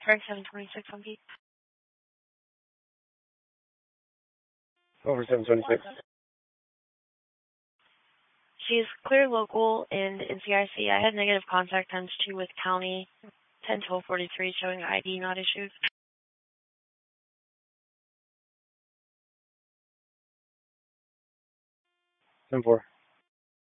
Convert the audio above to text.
Park 726 on Pete. Over 726. She's clear local and in CRC. I had negative contact times 2 with county 10-1243 showing ID not issued. 10-4.